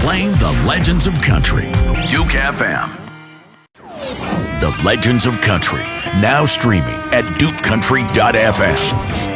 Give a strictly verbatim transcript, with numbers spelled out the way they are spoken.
playing the legends of country. Duke F M. The Legends of Country, now streaming at duke country dot f m.